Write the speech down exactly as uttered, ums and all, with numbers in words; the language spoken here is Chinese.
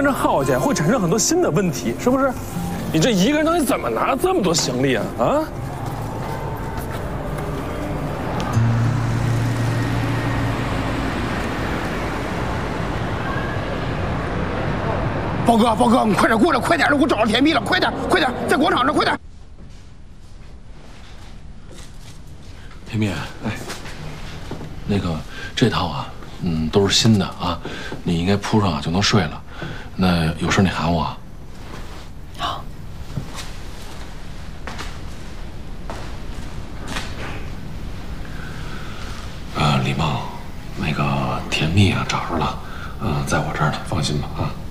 是耗钱，会产生很多新的问题，是不是？你这一个人到底怎么拿这么多行李啊？啊？ 包哥，包哥，你快点过来，快点的，我找着甜蜜了，快点，快点，在广场上，快点。 甜蜜，哎，那个这套啊，嗯，都是新的啊，你应该铺上啊就能睡了。那有事你喊我。 好。 呃，李梦，那个甜蜜啊找着了，嗯、呃，在我这儿呢，放心吧啊。